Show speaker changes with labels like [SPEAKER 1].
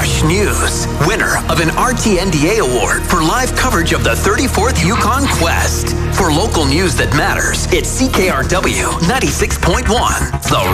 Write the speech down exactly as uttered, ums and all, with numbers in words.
[SPEAKER 1] Rush News, winner of an R T N D A award for live coverage of the thirty-fourth Yukon Quest. For local news that matters, it's C K R W ninety-six point one, The